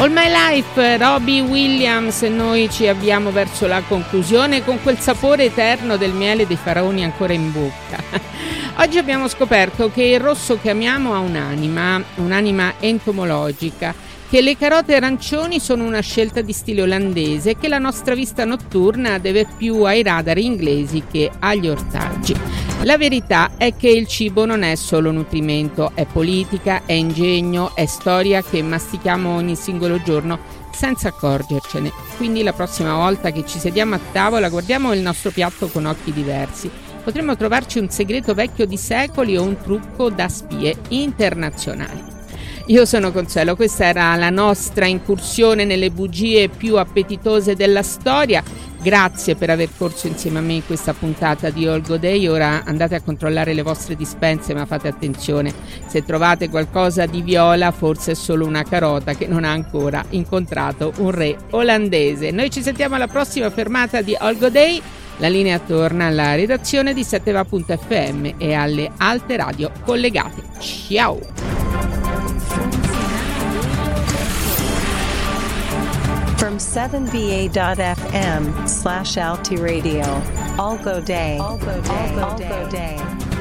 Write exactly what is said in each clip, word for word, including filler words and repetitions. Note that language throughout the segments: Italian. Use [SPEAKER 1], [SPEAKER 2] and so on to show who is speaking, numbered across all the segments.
[SPEAKER 1] All My Life, Robbie Williams, e noi ci avviamo verso la conclusione con quel sapore eterno del miele dei faraoni ancora in bocca. Oggi abbiamo scoperto che il rosso che amiamo ha un'anima, un'anima entomologica, che le carote arancioni sono una scelta di stile olandese e che la nostra vista notturna deve più ai radar inglesi che agli ortaggi. La verità è che il cibo non è solo nutrimento, è politica, è ingegno, è storia che mastichiamo ogni singolo giorno senza accorgercene. Quindi la prossima volta che ci sediamo a tavola guardiamo il nostro piatto con occhi diversi. Potremmo trovarci un segreto vecchio di secoli o un trucco da spie internazionali. Io sono Consuelo, questa era la nostra incursione nelle bugie più appetitose della storia. Grazie per aver corso insieme a me in questa puntata di All Go Day. Ora andate a controllare le vostre dispense, ma fate attenzione, se trovate qualcosa di viola forse è solo una carota che non ha ancora incontrato un re olandese. Noi ci sentiamo alla prossima fermata di All Go Day. La linea torna alla redazione di setteva punto effe emme e alle alte radio collegate. Ciao!
[SPEAKER 2] From seven B A dot F M slash Alti Radio. All Go Day. All Go Day. All Go Day.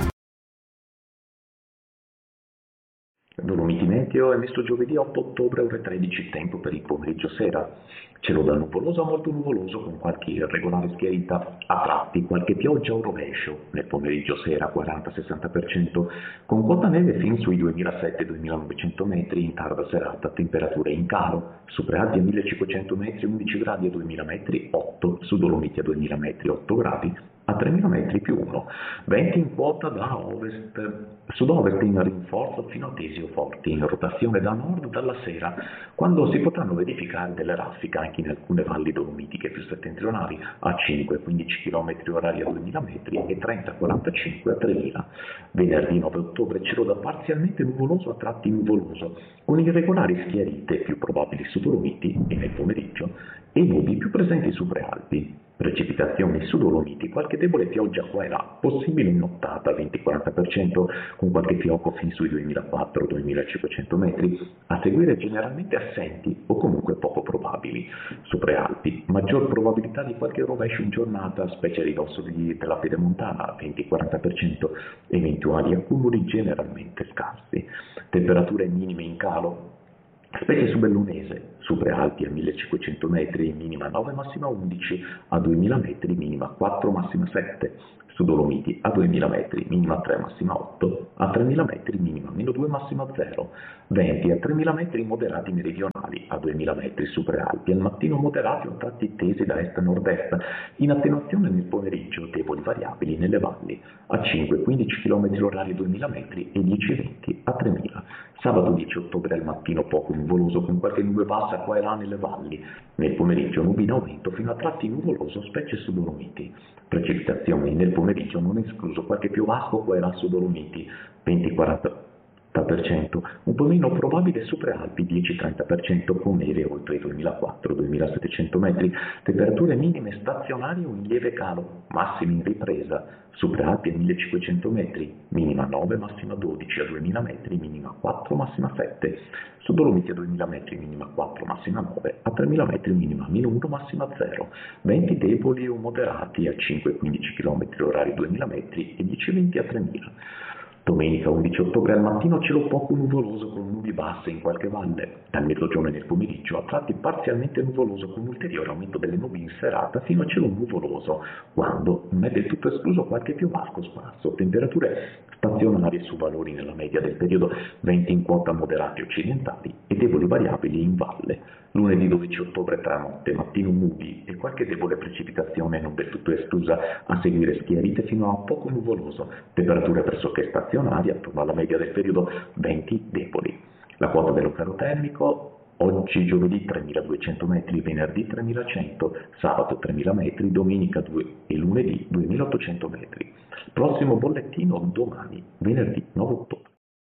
[SPEAKER 3] Dolomiti Meteo è messo giovedì otto ottobre ore tredici, tempo per il pomeriggio sera. Cielo da nuvoloso a molto nuvoloso con qualche irregolare schiarita, a tratti qualche pioggia o rovescio, nel pomeriggio sera quaranta sessanta per cento, con quota neve fin sui duemilasette duemilanovecento metri in tarda serata, temperature in calo, su prealpi a millecinquecento metri undici gradi, a duemila metri otto, su Dolomiti a duemila metri otto gradi, a tremila metri più uno, venti in quota da ovest, sud-ovest in rinforzo fino a Tesio forti, in rotazione da nord dalla sera, quando si potranno verificare delle raffiche anche in alcune valli dolomitiche più settentrionali a cinque quindici chilometri orari a duemila metri e trenta quarantacinque a tremila. Venerdì nove ottobre cielo da parzialmente nuvoloso a tratti nuvoloso, con irregolari schiarite più probabili su Dolomiti e nel pomeriggio e nubi più presenti su prealpi. Precipitazioni su Dolomiti, qualche debole pioggia qua e là, possibile in nottata venti quaranta per cento con qualche fiocco fin sui duemilaquattro duemilacinquecento metri, a seguire generalmente assenti o comunque poco probabili. Su prealpi, maggior probabilità di qualche rovescio in giornata, specie a ridosso di, della pedemontana, venti quaranta per cento, eventuali accumuli generalmente scarsi. Temperature minime in calo, specie su Bellunese, su prealpi a millecinquecento metri, minima nove, massima undici, a duemila metri, minima quattro, massima sette, su Dolomiti a duemila metri, minima tre, massima otto, a tremila metri, minima meno due, massima zero, venti a tremila metri moderati meridionali, a duemila metri su prealpi, al mattino moderati o tratti tesi da est a nord-est, in attenuazione nel pomeriggio, deboli variabili nelle valli, a cinque quindici chilometri orari a duemila metri e dieci venti a tremila. Sabato dieci ottobre al mattino poco nuvoloso con qualche nube bassa qua e là nelle valli, nel pomeriggio nubi in aumento fino a tratti nuvoloso specie su Dolomiti. Precipitazioni nel pomeriggio non escluso qualche piovasco qua e là su Dolomiti, venti quaranta per cento, un po' meno probabile su prealpi, dieci trenta per cento con neve oltre i duemilaquattro duemilasettecento metri, temperature minime stazionarie o in lieve calo, massimi in ripresa, su prealpi a millecinquecento metri, minima nove, massima dodici, a duemila metri, minima quattro, massima sette, su Dolomiti a duemila metri, minima quattro, massima nove, a tremila metri, minima meno uno, massima zero, venti deboli o moderati a cinque quindici chilometri orari duemila metri e dieci venti a tremila. Domenica undici ottobre al mattino cielo poco nuvoloso con nubi basse in qualche valle, dal mezzogiorno e nel pomeriggio a tratti parzialmente nuvoloso con ulteriore aumento delle nubi in serata fino a cielo nuvoloso, quando non è del tutto escluso qualche piovasco sparso, temperature stazionarie su valori nella media del periodo, venti in quota moderati occidentali e deboli variabili in valle. Lunedì dodici ottobre tra notte, mattino nubi e qualche debole precipitazione non del tutto esclusa, a seguire schiarite fino a poco nuvoloso, temperature pressoché stazionarie attorno alla media del periodo, venti deboli. La quota dello termico oggi giovedì tremiladuecento metri, venerdì tremilacento, sabato tremila metri, domenica due e lunedì duemilaottocento metri. Prossimo bollettino domani, venerdì nove ottobre.